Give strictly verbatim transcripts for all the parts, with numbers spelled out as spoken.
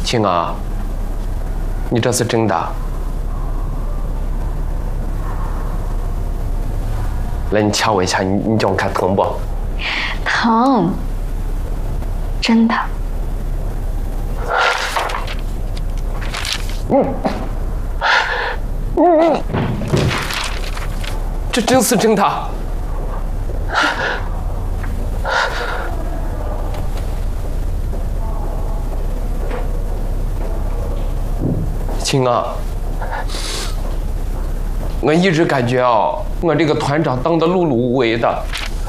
青啊，你这是真的？来，你掐我一下，你你叫我看疼不？ 疼，真的。 嗯嗯，这真是真的。青啊，我一直感觉啊，我这个团长当的碌碌无为的，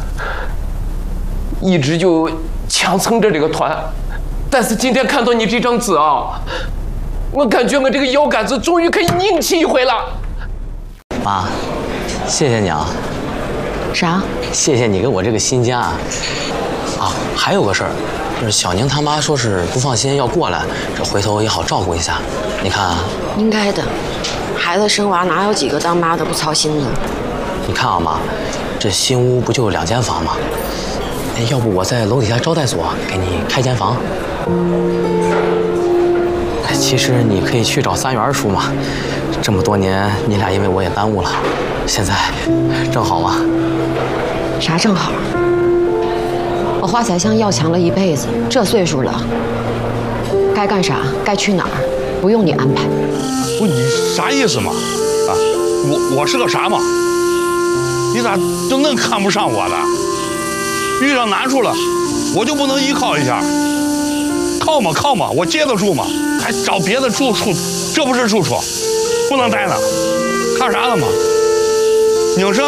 一直就强撑着这个团，但是今天看到你这张纸啊，我感觉我这个腰杆子终于可以拧起一回了。 妈，谢谢你啊！ 啥？ 谢谢你给我这个新家啊！啊，还有个事儿，就是小宁他妈说是不放心要过来，这回头也好照顾一下。你看啊， 应该的，孩子生娃哪有几个当妈的不操心的？ 你看啊，妈，这新屋不就两间房吗？哎，要不我在楼底下招待所给你开间房？其实你可以去找三元叔嘛，这么多年你俩因为我也耽误了，现在正好嘛。 啥正好？我华彩香要强了一辈子，这岁数了，该干啥该去哪儿，不用你安排。 不，你啥意思嘛？啊，我我是个啥嘛？你咋就恁看不上我的？遇上难处了，我就不能依靠一下？靠嘛靠嘛，我接得住嘛？还找别的住处，这不是住处，不能待呢。看啥了嘛？拧声。